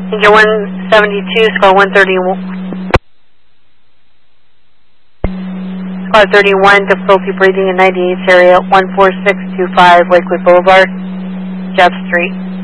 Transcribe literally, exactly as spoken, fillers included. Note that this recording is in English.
Figure one seventy-two, squad one thirty-one. Squad thirty-one, difficulty breathing in ninety-eighth area, one four six two five, Lakewood Boulevard, Jeff Street.